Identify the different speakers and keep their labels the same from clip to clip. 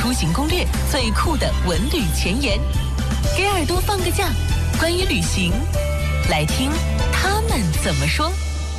Speaker 1: 出行攻略，最酷的文旅前沿，给耳朵放个假。关于旅行，来听他们怎么说。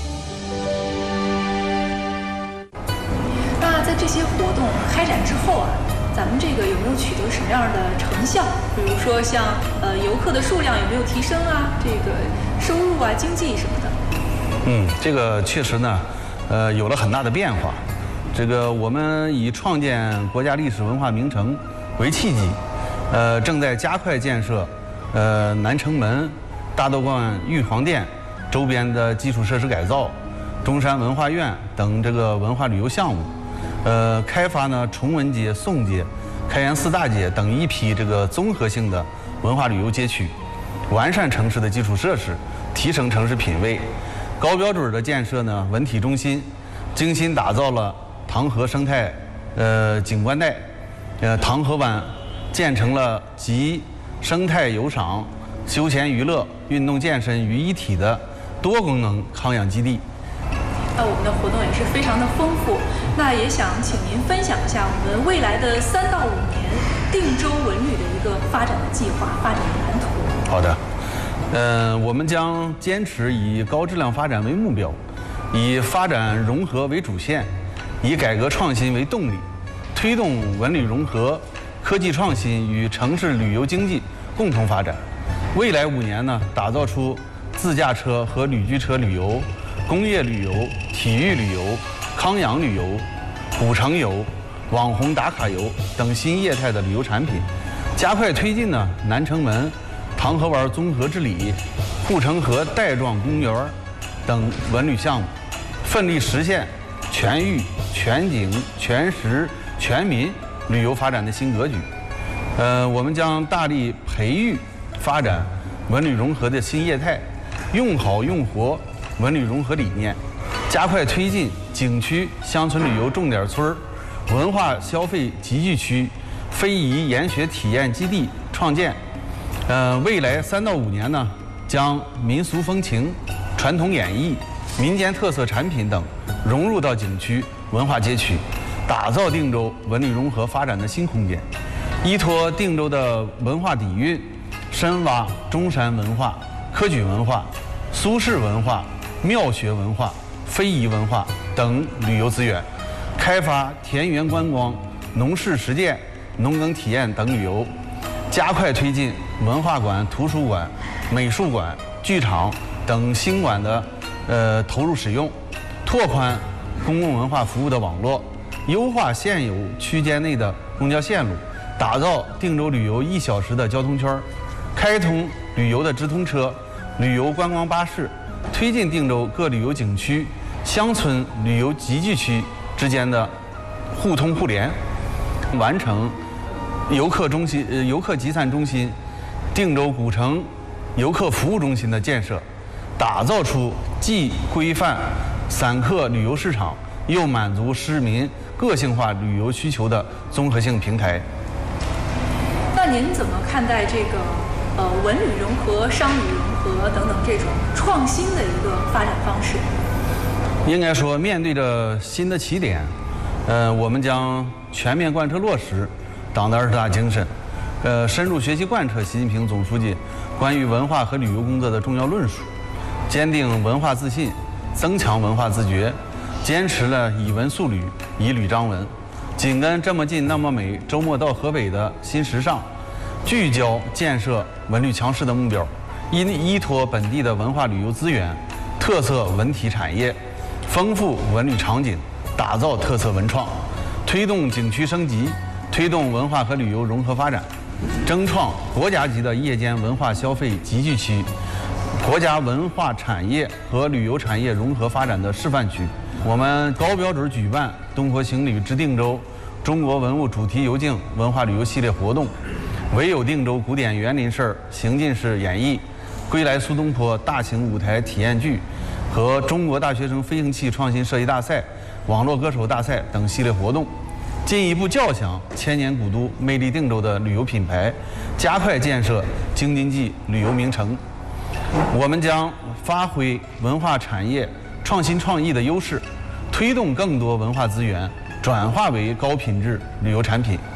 Speaker 2: 那在这些活动开展之后啊，咱们这个有没有取得什么样的成效？比如说像游客的数量有没有提升啊？这个收入啊、经济什么的。
Speaker 3: 这个确实呢，有了很大的变化。这个我们以创建国家历史文化名城为契机，正在加快建设南城门、大道观玉皇殿周边的基础设施改造、中山文化院等这个文化旅游项目，开发呢崇文街、宋街、开元四大街等一批这个综合性的文化旅游街区，完善城市的基础设施，提升城市品位。高标准的建设呢文体中心，精心打造了唐河生态景观带，唐河湾建成了集生态游赏、休闲娱乐、运动健身于一体的多功能康养基地。
Speaker 2: 那我们的活动也是非常的丰富，那也想请您分享一下我们未来的3到5年定州文旅的一个发展的计划、发展的蓝图。
Speaker 3: 好的，我们将坚持以高质量发展为目标，以发展融合为主线，以改革创新为动力，推动文旅融合、科技创新与城市旅游经济共同发展。未来5年呢，打造出自驾车和旅居车旅游、工业旅游、体育旅游、康养旅游、古城游、网红打卡游等新业态的旅游产品，加快推进呢南城门、唐河湾综合治理、护城河带状公园等文旅项目，奋力实现全域、全景、全时、全民旅游发展的新格局。我们将大力培育发展文旅融合的新业态，用好用活文旅融合理念，加快推进景区乡村旅游重点村、文化消费集聚区、非遗研学体验基地创建。未来3到5年呢，将民俗风情、传统演艺、民间特色产品等融入到景区文化街区，打造定州文旅融合发展的新空间。依托定州的文化底蕴，深挖中山文化、科举文化、苏轼文化、庙学文化、非遗文化等旅游资源，开发田园观光、农事实践、农耕体验等旅游，加快推进文化馆、图书馆、美术馆、剧场等新馆的投入使用，拓宽公共文化服务的网络，优化现有区间内的公交线路，打造定州旅游1小时的交通圈，开通旅游的直通车、旅游观光巴士，推进定州各旅游景区、乡村旅游集聚区之间的互通互联，完成游客集散中心、定州古城游客服务中心的建设，打造出既规范散客旅游市场，又满足市民个性化旅游需求的综合性平台。
Speaker 2: 那您怎么看待这个文旅融合、商旅融合等等这种创新的一个发展方式？
Speaker 3: 应该说，面对着新的起点，我们将全面贯彻落实党的20大精神，深入学习贯彻习近平总书记关于文化和旅游工作的重要论述，坚定文化自信，增强文化自觉，坚持了以文塑旅、以旅彰文，紧跟这么近那么美周末到河北的新时尚，聚焦建设文旅强势的目标，依托本地的文化旅游资源、特色文体产业，丰富文旅场景，打造特色文创，推动景区升级，推动文化和旅游融合发展，争创国家级的夜间文化消费集聚区、国家文化产业和旅游产业融合发展的示范区。我们高标准举办东坡行旅之定州中国文物主题游径文化旅游系列活动，唯有定州古典园林式行进式演绎、归来苏东坡大型舞台体验剧和中国大学生飞行器创新设计大赛、网络歌手大赛等系列活动，进一步叫响千年古都魅力定州的旅游品牌，加快建设京津冀旅游名城。我们将发挥文化产业创新创意的优势，推动更多文化资源转化为高品质旅游产品，